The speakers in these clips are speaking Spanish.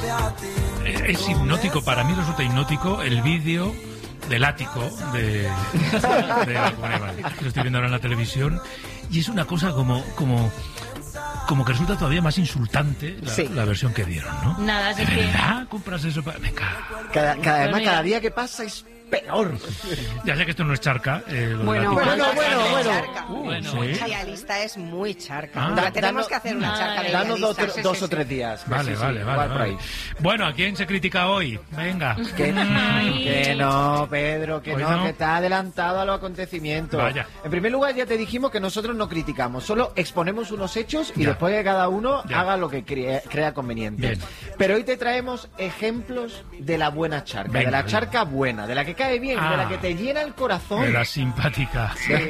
Es hipnótico, para mí resulta hipnótico el vídeo del ático de la Comunidad de Madrid. Lo estoy viendo ahora en la televisión y es una cosa como que resulta todavía más insultante la versión que dieron, ¿no? Nada, es ¿De que... verdad compras eso? Me cago. Además, cada día que pasa es peor. Ya sé que esto no es charca. Bueno. ¿Sí? La lista es muy charca. Ah. Tenemos que hacer una charca de danos idealistas. dos o 3 días. Vale. Bueno, ¿a quién se critica hoy? Venga. Que no, Pedro, que Hoy no, no. que está adelantado a los acontecimientos. Vaya. En primer lugar, ya te dijimos que nosotros no criticamos, solo exponemos unos hechos y Ya. después que cada uno Ya. haga lo que crea conveniente. Bien. Pero hoy te traemos ejemplos de la buena charca, Venga, de la venga. charca buena, de la que cae bien, de la que te llena el corazón. De la simpática.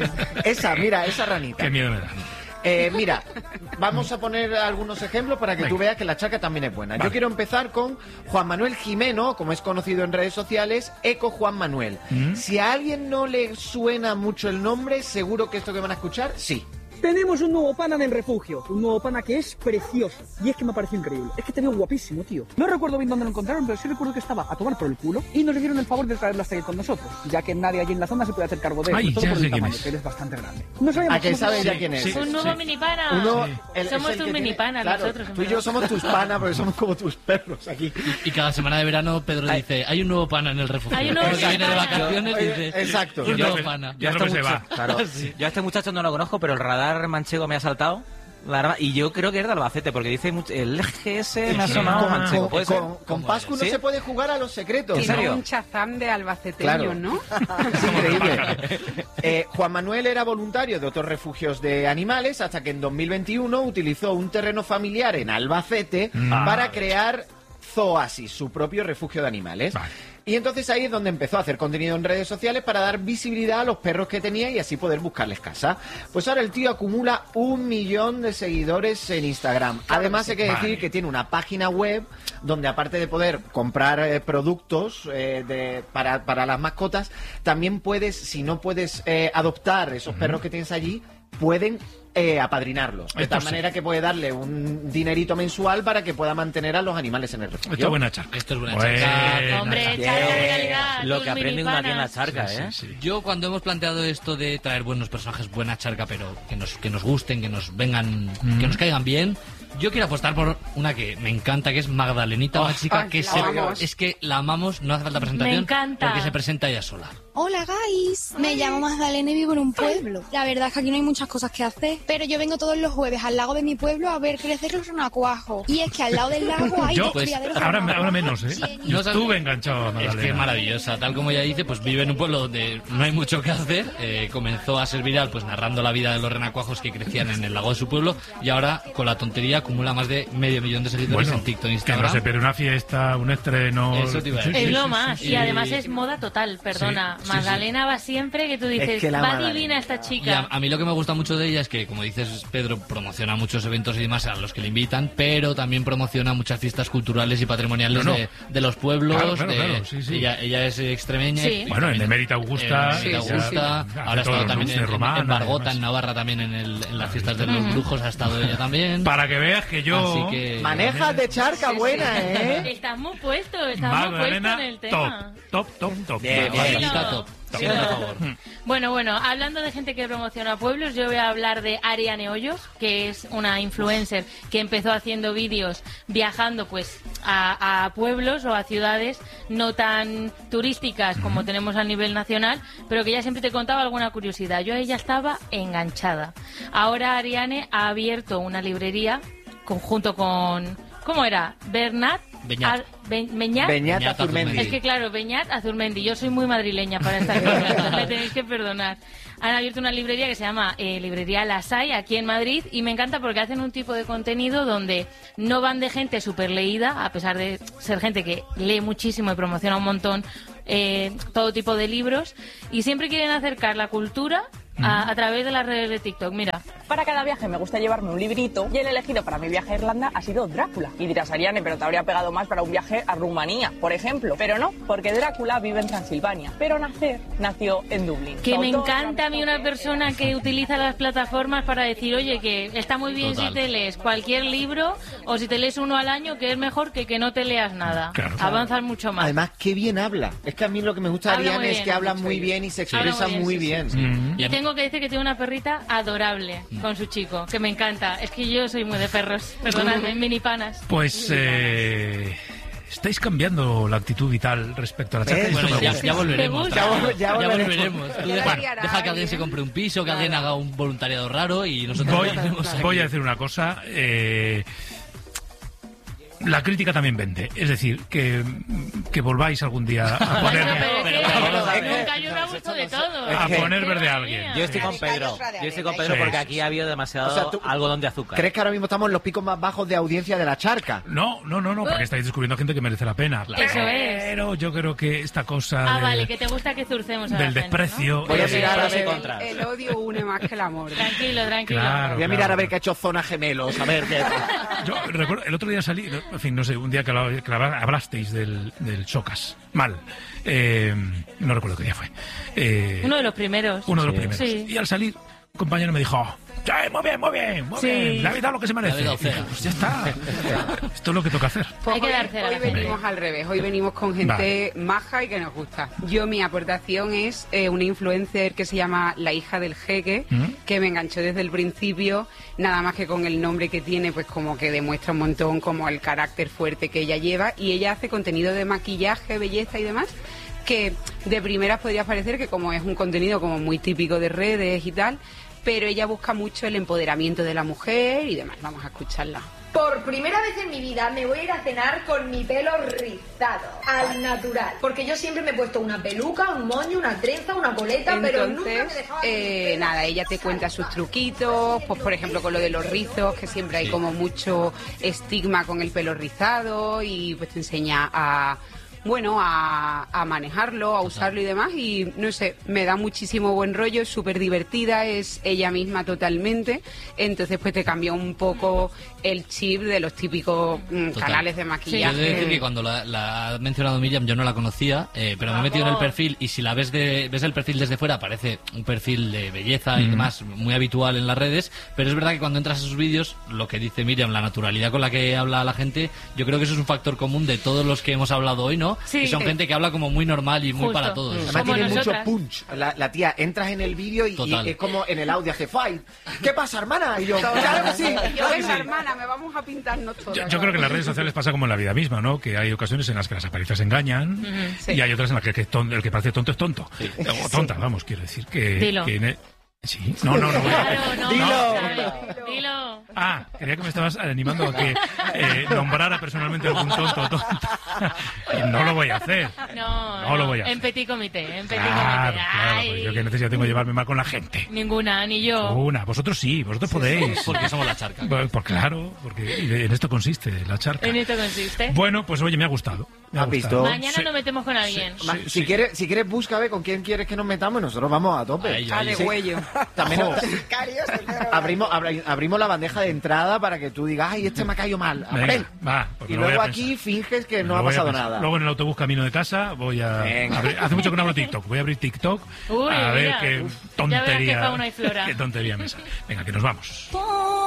Esa ranita. Qué miedo me da. Mira, vamos a poner algunos ejemplos para que tú veas que la charca también es buena. Vale. Yo quiero empezar con Juan Manuel Jimeno, como es conocido en redes sociales, Eco Juan Manuel. Si a alguien no le suena mucho el nombre, seguro que esto que van a escuchar, sí. Tenemos un nuevo pana en el refugio, un nuevo pana que es precioso. Y es que me pareció increíble. Es que te veo guapísimo, tío. No recuerdo bien dónde lo encontraron, pero sí recuerdo que estaba a tomar por el culo y nos hicieron el favor de traerlo hasta aquí con nosotros, ya que nadie allí en la zona se puede hacer cargo de él. Ay, Pues Todo ya por sé el quién tamaño, es. que eres bastante grande. No sabíamos ¿A que cómo sabes se ya quién es? Un nuevo minipana. Somos Somos tus minipanas nosotros. Tú y yo somos tus panas porque somos como tus perros aquí. Y cada semana de verano Pedro dice, hay un nuevo pana en el refugio. Hay un nuevo Porque viene de pana. vacaciones y dice, Exacto. un nuevo pana. Ya no se va. Claro. Yo a este muchacho no lo conozco, pero el radar manchego me ha saltado. Y yo creo que es de Albacete, porque dice el GS me ha sonado manchego. ¿Puede ser? Con Pascu no ¿Sí? se puede jugar a los secretos. ¿En Tiene serio? un chazán de albaceteño, Claro. ¿no? Es increíble. Juan Manuel era voluntario de otros refugios de animales hasta que en 2021 utilizó un terreno familiar en Albacete para crear Zooasis, su propio refugio de animales. Vale. Y entonces ahí es donde empezó a hacer contenido en redes sociales para dar visibilidad a los perros que tenía y así poder buscarles casa. Pues ahora el tío acumula 1 millón de seguidores en Instagram. Además hay que decir que tiene una página web donde aparte de poder comprar productos para las mascotas, también puedes, si no puedes adoptar esos perros que tienes allí, pueden apadrinarlos. De Esto tal sí. manera que puede darle un dinerito mensual para que pueda mantener a los animales en el refugio. Esto es buena charca. Esto es buena charca. Hombre, charca. charca de calidad. Lo tus que aprende uno aquí en la charca, ¿eh? Sí. Yo cuando hemos planteado esto de traer buenos personajes, buena charca, pero que nos gusten, que nos vengan, que nos caigan bien, yo quiero apostar por una que me encanta, que es Magdalenita, una chica ay, que la amamos. es que la amamos, no hace falta presentación, Me encanta. porque se presenta ella sola. Hola guys, me llamo Magdalena y vivo en un pueblo. La verdad es que aquí no hay muchas cosas que hacer, pero yo vengo todos los jueves al lago de mi pueblo a ver crecer los renacuajos. Y es que al lado del lago hay Yo, dos pues, criaderos. ahora menos, ¿eh? Yo No, estuve enganchado a Magdalena. Es que es maravillosa, tal como ella dice, pues vive en un pueblo donde no hay mucho que hacer, comenzó a ser viral pues narrando la vida de los renacuajos que crecían en el lago de su pueblo y ahora con la tontería acumula más de 500.000 de seguidores en TikTok, que Instagram. no se pierde una fiesta, un estreno. Eso te iba a decir. Es lo más. sí. Y además es moda total, perdona. Sí, sí, Magdalena va siempre que tú dices, Es que la va Magdalena. divina esta Y chica. a mí lo que me gusta mucho de ella es que, como dices, Pedro promociona muchos eventos y demás a los que le invitan, pero también promociona muchas fiestas culturales y patrimoniales No. de los pueblos. Claro, sí. Ella es extremeña. Sí. Bueno, en Emérita Augusta. Augusta. hace Ahora ha todos estado los también de Romana, en Bargota, además. en Navarra, también en las fiestas de los brujos ha estado ella también. Para que veas que yo. Así que... Manejas de charca buena, ¿eh? Estás muy puesto, estás muy puesto Magdalena, en el tema. top. Bien, Magdalena, top. Sí, Por no. favor. Bueno, hablando de gente que promociona pueblos, yo voy a hablar de Ariane Hoyos, que es una influencer que empezó haciendo vídeos viajando pues a pueblos o a ciudades no tan turísticas como tenemos a nivel nacional, pero que ella siempre te contaba alguna curiosidad. Yo a ella estaba enganchada. Ahora Ariane ha abierto una librería junto con... ¿Cómo era? Beñat. Beñat Azurmendi. Es que claro, Beñat Azurmendi. Yo soy muy madrileña para estas cosas, me tenéis que perdonar. Han abierto una librería que se llama Librería Las Hay, aquí en Madrid, y me encanta porque hacen un tipo de contenido donde no van de gente súper leída, a pesar de ser gente que lee muchísimo y promociona un montón todo tipo de libros, y siempre quieren acercar la cultura a través de las redes de TikTok. Mira. Para cada viaje me gusta llevarme un librito y el elegido para mi viaje a Irlanda ha sido Drácula. Y dirás, Ariane, pero te habría pegado más para un viaje a Rumanía, por ejemplo. Pero no, porque Drácula vive en Transilvania, pero nació en Dublín. Que me encanta a mí una persona que utiliza las plataformas para decir, oye, que está muy bien si te lees cualquier libro o si te lees uno al año, que es mejor que no te leas nada. Claro. Avanzas mucho más. Además, qué bien habla. Es que a mí lo que me gusta de Ariane es que habla muy bien y se expresa muy bien. Y tengo que decir que tiene una perrita adorable con su chico, que me encanta. Es que yo soy muy de perros, perdonadme, mini panas. Pues estáis cambiando la actitud vital respecto a la charca. Bueno, ya volveremos. Ya volveremos. Deja que alguien se compre un piso, que alguien haga un voluntariado raro y nosotros voy a decir una cosa. La crítica también vende, es decir, que volváis algún día a poner a poner verde a alguien. Yo estoy con Pedro, porque aquí ha habido demasiado algodón de azúcar. ¿Crees que ahora mismo estamos en los picos más bajos de audiencia de la charca? No, porque estáis descubriendo gente que merece la pena. Eso es. Pero yo creo que esta cosa vale, que te gusta que zurcemos a del la desprecio, gente, ¿no? Voy a mirar a ver, el odio une más que el amor. Tranquilo. Claro, voy a mirar a ver qué ha hecho Zona Gemelos, a ver qué. Yo recuerdo, el otro día salí, en fin, no sé, un día que hablasteis del Chocas. Mal. No recuerdo qué día fue. Uno de los primeros. Sí. Y al salir, un compañero me dijo, muy bien. Le habéis dado lo que se merece. Pues ya está. Esto es lo que toca hacer. Pues hoy venimos al revés. Hoy venimos con gente maja y que nos gusta. Mi aportación es una influencer que se llama La Hija del Jeque, que me enganchó desde el principio, nada más que con el nombre que tiene, pues como que demuestra un montón como el carácter fuerte que ella lleva, y ella hace contenido de maquillaje, belleza y demás, que de primeras podría parecer que como es un contenido como muy típico de redes y tal, pero ella busca mucho el empoderamiento de la mujer y demás. Vamos a escucharla. Por primera vez en mi vida me voy a ir a cenar con mi pelo rizado, al natural. Porque yo siempre me he puesto una peluca, un moño, una trenza, una coleta, entonces, pero nunca me dejaba... nada, ella te cuenta sus truquitos, pues por ejemplo con lo de los rizos, que siempre hay como mucho estigma con el pelo rizado, y pues te enseña a manejarlo, a usarlo y demás, y no sé, me da muchísimo buen rollo, es súper divertida, es ella misma totalmente, entonces pues te cambia un poco el chip de los típicos canales de maquillaje. Sí, yo he de decir que cuando la ha mencionado Miriam yo no la conocía, pero me he metido en el perfil, y si la ves el perfil desde fuera parece un perfil de belleza y demás muy habitual en las redes, pero es verdad que cuando entras a sus vídeos, lo que dice Miriam, la naturalidad con la que habla la gente, yo creo que eso es un factor común de todos los que hemos hablado hoy, ¿no? Sí. Y son gente que habla como muy normal y muy para todos. Además tiene mucho punch. La tía, entras en el vídeo y es como en el audio hace fight. ¿Qué pasa, hermana? Y yo, claro que sí. Hermana, me vamos a pintarnos todas. Yo creo que en las redes sociales pasa como en la vida misma, ¿no? Que hay ocasiones en las que las apariencias engañan y hay otras en las que el que parece tonto es tonto. Sí. O tonta, vamos, quiero decir que... Dilo. Sí, no. Dilo. Quería que me estabas animando a que nombrara personalmente algún tonto o tonta. Y no lo voy a hacer. No lo voy a hacer. En petit comité. Claro, pues yo qué necesidad tengo de llevarme mal con la gente. Ninguna, ni yo. Vosotros sí, vosotros podéis. Porque somos la charca. Pues claro, porque en esto consiste la charca. En esto consiste. Bueno, pues oye, me ha gustado. ¿Has visto? Mañana nos metemos con alguien. Si quieres, busca a ver con quién quieres que nos metamos, nosotros vamos a tope. De huello. También abrimos la bandeja de entrada para que tú digas, ay, este me ha caído mal. Y luego aquí finges que no ha pasado nada. Luego en el autobús camino de casa voy a abrir, hace mucho que no abro TikTok. Voy a abrir TikTok a ver qué tontería. Ya verás qué fauna y flora. Qué tontería me sale. Venga, que nos vamos.